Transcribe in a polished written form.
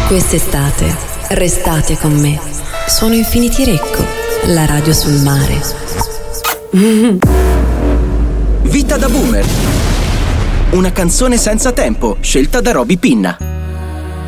Quest'estate restate con me. Suono Infinity Recco, la radio sul mare. Vita da boomer. Una canzone senza tempo, scelta da Roby Pinna.